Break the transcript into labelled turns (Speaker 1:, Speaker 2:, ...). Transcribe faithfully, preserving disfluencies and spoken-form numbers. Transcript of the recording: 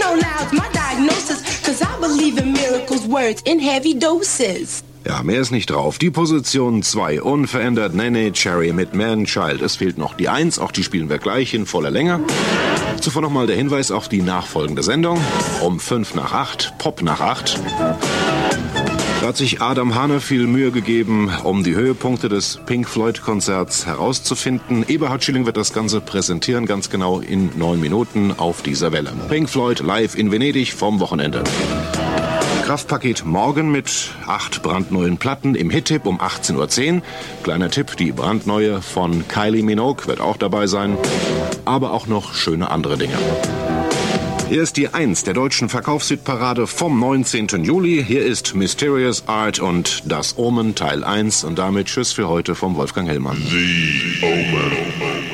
Speaker 1: know loud's my diagnosis, cause I believe in miracles, words in heavy doses.
Speaker 2: Ja, mehr ist nicht drauf. Die Position zwei unverändert, Nene Cherry mit Man Child. Es fehlt noch die eins, auch die spielen wir gleich in voller Länge. Zuvor nochmal der Hinweis auf die nachfolgende Sendung. Um fünf nach acht, Pop nach acht. Da hat sich Adam Hane viel Mühe gegeben, um die Höhepunkte des Pink Floyd-Konzerts herauszufinden. Eberhard Schilling wird das Ganze präsentieren, ganz genau in neun Minuten auf dieser Welle. Pink Floyd live in Venedig vom Wochenende. Kraftpaket morgen mit acht brandneuen Platten im Hit-Tipp um achtzehn Uhr zehn. Kleiner Tipp, die brandneue von Kylie Minogue wird auch dabei sein. Aber auch noch schöne andere Dinge. Hier ist die eins der deutschen Verkaufshitparade vom neunzehnten Juli. Hier ist Mysterious Art und Das Omen Teil eins. Und damit Tschüss für heute vom Wolfgang Hellmann.
Speaker 3: The Omen.